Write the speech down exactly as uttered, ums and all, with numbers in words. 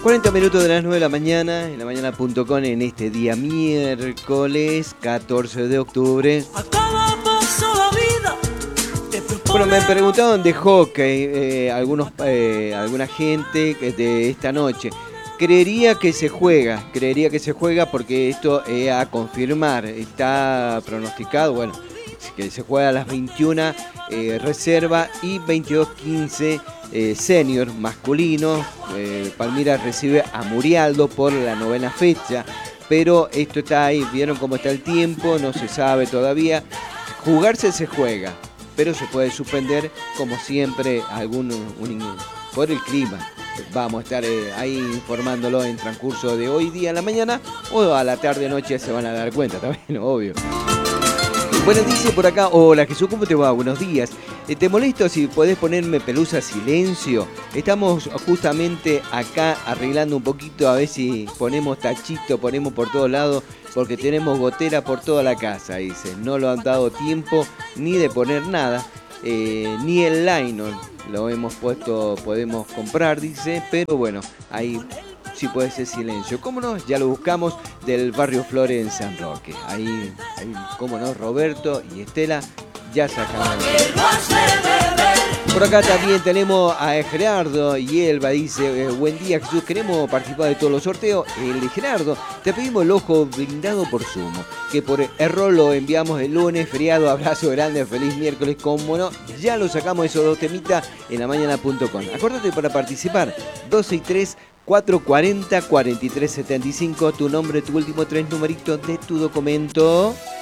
cuarenta minutos de las nueve de la mañana, en la mañana punto com, en este día miércoles catorce de octubre. Bueno, me preguntaban de hockey, eh, algunos, eh, alguna gente de esta noche. Creería que se juega, creería que se juega porque esto es a confirmar. Está pronosticado, bueno, que se juega a las veintiuna eh, reserva y veintidós quince eh, senior masculino. Eh, Palmira recibe a Murialdo por la novena fecha, pero esto está ahí, vieron cómo está el tiempo, no se sabe todavía. Jugarse se juega, pero se puede suspender como siempre algún un, por el clima. Vamos a estar eh, ahí informándolo en transcurso de hoy día a la mañana o a la tarde noche, se van a dar cuenta también, obvio. Bueno, dice por acá, hola Jesús, ¿cómo te va? Buenos días. Eh, ¿Te molesto si podés ponerme Pelusa silencio? Estamos justamente acá arreglando un poquito, a ver si ponemos tachito, ponemos por todos lados, porque tenemos gotera por toda la casa, dice. No lo han dado tiempo ni de poner nada, eh, ni el nylon lo hemos puesto, podemos comprar, dice, pero bueno, ahí sí puede ser silencio. ¿Cómo no? Ya lo buscamos, del barrio Flores en San Roque. Ahí, ahí, cómo no, Roberto y Estela ya sacaron. Por acá también tenemos a Gerardo y Elba, dice, eh, buen día Jesús, queremos participar de todos los sorteos. El Gerardo, te pedimos el ojo blindado por Sumo, que por error lo enviamos el lunes, feriado, abrazo grande, feliz miércoles, como no, ya lo sacamos esos dos temitas en la mañana punto com. Acordate para participar, dos seis tres, cuatro cuarenta, cuarenta y tres setenta y cinco, tu nombre, tu último tres numeritos de tu documento.